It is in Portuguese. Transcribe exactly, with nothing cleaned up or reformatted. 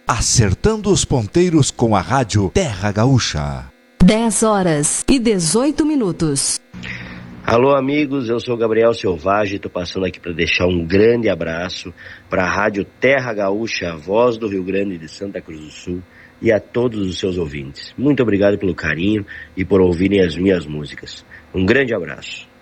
Acertando os ponteiros com a rádio Terra Gaúcha. dez horas e dezoito minutos. Alô amigos, eu sou Gabriel Selvagem, estou passando aqui para deixar um grande abraço para a rádio Terra Gaúcha, a voz do Rio Grande de Santa Cruz do Sul, e a todos os seus ouvintes. Muito obrigado pelo carinho e por ouvirem as minhas músicas. Um grande abraço.